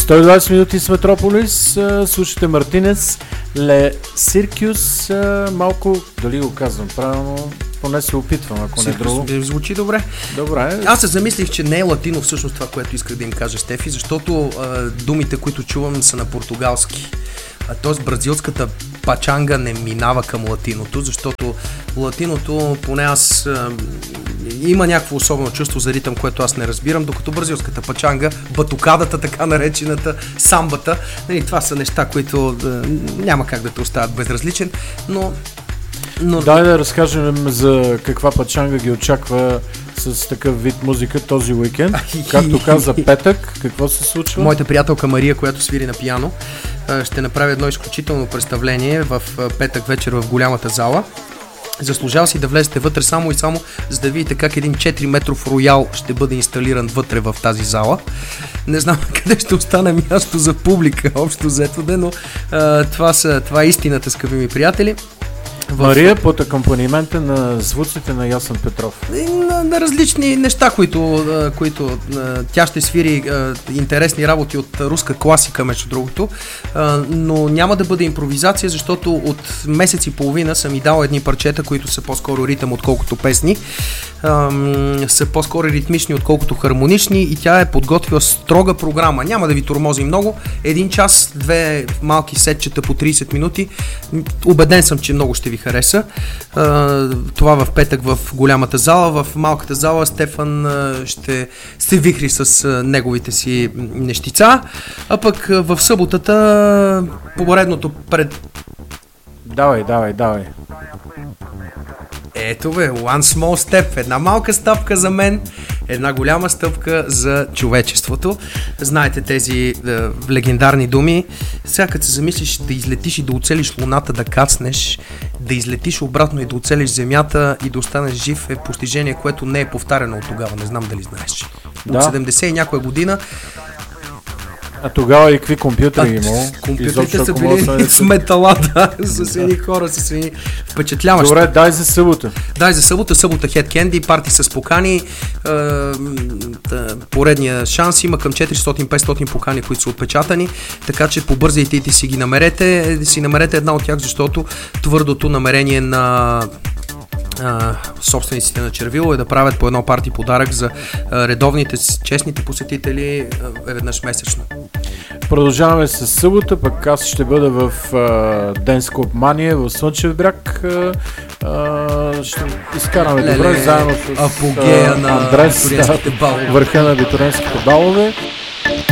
120 минути с Метрополис, слушате Мартинес, Ле Сиркюс, малко, дали го казвам правилно, поне се опитвам, ако не друго. Звучи добре. Добре. Аз се замислих, че не е латино всъщност това, което исках да им кажа, Стефи, защото думите, които чувам, са на португалски. Т.е. бразилската пачанга не минава към латиното, защото латиното, поне аз има някакво особено чувство за ритъм, което аз не разбирам, докато бразилската пачанга, батукадата, така наречената, самбата, това са неща, които няма как да те оставят безразличен, но... Дай да разкажем за каква пачанга ги очаква с такъв вид музика този уикенд. Както каза Петък, какво се случва? Моята приятелка Мария, която свири на пиано, ще направи едно изключително представление в петък вечер в голямата зала. Заслужава си да влезете вътре само и само, за да видите как един 4 метров роял ще бъде инсталиран вътре в тази зала. Не знам къде ще остане място за публика, общо взето, но това е истината, скъпи ми приятели. Мария под акомпанимента на звуците на Ясен Петров. На различни неща, които тя ще свири интересни работи от руска класика, между другото, но няма да бъде импровизация, защото от месец и половина съм и дал едни парчета, които са по-скоро ритъм, отколкото песни, са по-скоро ритмични, отколкото хармонични, и тя е подготвила строга програма. Няма да ви тормози много. 1 час, 2 малки сетчета по 30 минути. Убеден съм, че много ще ви хареса. Това в петък в голямата зала. В малката зала Стефан ще се вихри с неговите си нещица. А пък в съботата поредното пред... Давай. Ето бе, one small step, една малка стъпка за мен, една голяма стъпка за човечеството. Знаете тези легендарни думи. Сега като се замислиш да излетиш и да оцелиш луната, да кацнеш, да излетиш обратно и да оцелиш земята и да останеш жив, е постижение, което не е повтаряно от тогава. Не знам дали знаеш. От 70 и някоя година. А тогава и какви компютри имало? Компютрите са били с метала, с едни хора, с едни впечатляващи. Добре, дай за събота. Събота Head Candy, парти с покани, поредния шанс, има към 400-500 покани, които са отпечатани, така че побързайте и си ги намерете, една от тях, защото твърдото намерение на собствениците на Червило е да правят по едно парти подарък за редовните, честните посетители веднъж месечно. Продължаваме с събота, пък аз ще бъда в Dance Club Mania в Слънчев бряг. Ще изкараме добре заедно с апогея на Андрес, върха на абитуренските балове.